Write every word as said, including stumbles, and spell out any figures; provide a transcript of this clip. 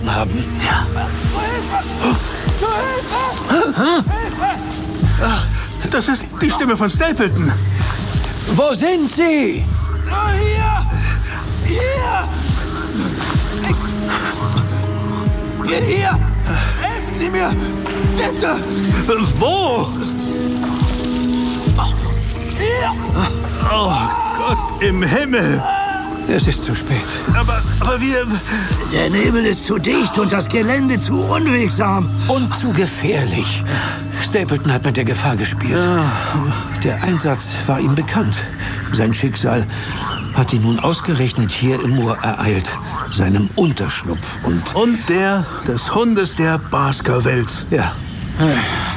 getroffen haben. Ja. Das ist die Stimme von Stapleton. Wo sind Sie? Hier! Hier! Ich bin hier! Helfen Sie mir! Bitte! Wo? Hier! Oh Gott im Himmel! Es ist zu spät. Aber, aber wir... Der Nebel ist zu dicht und das Gelände zu unwegsam. Und zu gefährlich. Stapleton hat mit der Gefahr gespielt. Der Einsatz war ihm bekannt. Sein Schicksal hat ihn nun ausgerechnet hier im Moor ereilt. Seinem Unterschlupf und... Und der des Hundes der Baskervilles. Ja.